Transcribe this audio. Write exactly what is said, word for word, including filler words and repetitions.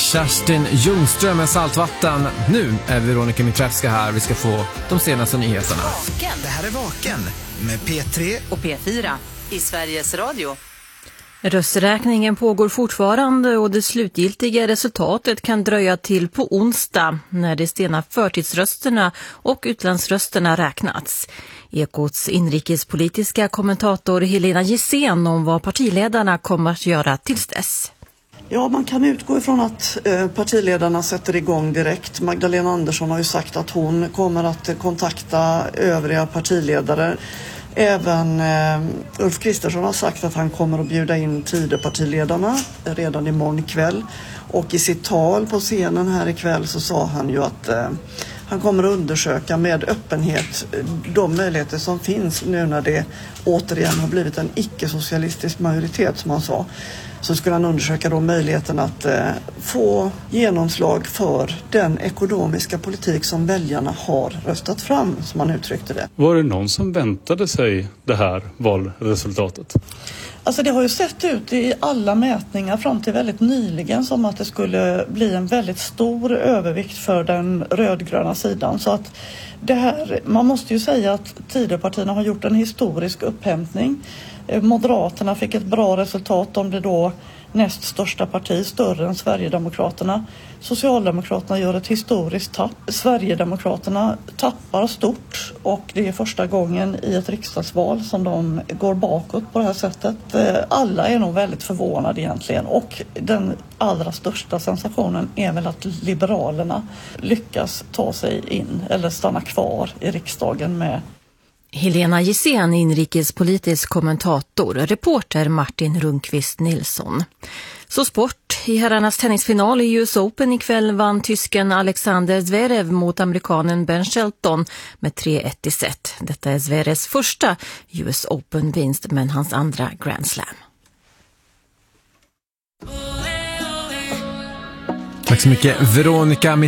Kerstin Ljungström med Saltvatten. Nu är Veronica Mitrevska här. Vi ska få de senaste nyheterna. Det här är Vaken med P tre och P fyra i Sveriges Radio. Rösträkningen pågår fortfarande och det slutgiltiga resultatet kan dröja till på onsdag när de sena förtidsrösterna och utlandsrösterna räknats. Ekots inrikespolitiska kommentator Helena Gissén om vad partiledarna kommer att göra tills dess. Ja, man kan utgå ifrån att eh, partiledarna sätter igång direkt. Magdalena Andersson har ju sagt att hon kommer att kontakta övriga partiledare. Även eh, Ulf Kristersson har sagt att han kommer att bjuda in Tidöpartiledarna redan imorgon kväll. Och i sitt tal på scenen här ikväll så sa han ju att eh, han kommer att undersöka med öppenhet de möjligheter som finns nu när det återigen har blivit en icke-socialistisk majoritet, som han sa. Så skulle han undersöka då möjligheten att eh, få genomslag för den ekonomiska politik som väljarna har röstat fram, som han uttryckte det. Var det någon som väntade sig det här valresultatet? Alltså det har ju sett ut i alla mätningar fram till väldigt nyligen som att det skulle bli en väldigt stor övervikt för den rödgröna sidan. Så att det här, man måste ju säga att Tidöpartierna har gjort en historisk upphämtning. Moderaterna fick ett bra resultat om det då näst största parti, större än Sverigedemokraterna. Socialdemokraterna gör ett historiskt tapp. Sverigedemokraterna tappar stort och det är första gången i ett riksdagsval som de går bakåt på det här sättet. Alla är nog väldigt förvånade egentligen och den allra största sensationen är väl att Liberalerna lyckas ta sig in eller stanna kvar i riksdagen med. Helena Gissén, inrikespolitisk kommentator, reporter Martin Rundqvist Nilsson. Så sport. I herrarnas tennisfinal i U S Open ikväll vann tysken Alexander Zverev mot amerikanen Ben Shelton med tre ett i set. Detta är Zverevs första U S Open-vinst men hans andra Grand Slam. Tack så mycket, Veronica.